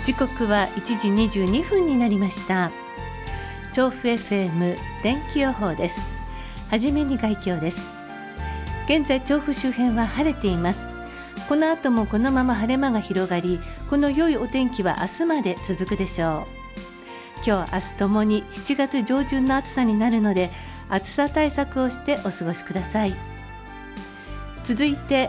時刻は1時22分になりました。調布 FM 天気予報です。はじめに概況です。現在調布周辺は晴れています。この後もこのまま晴れ間が広がり、この良いお天気は明日まで続くでしょう。今日明日ともに7月上旬の暑さになるので、暑さ対策をしてお過ごしください。続いて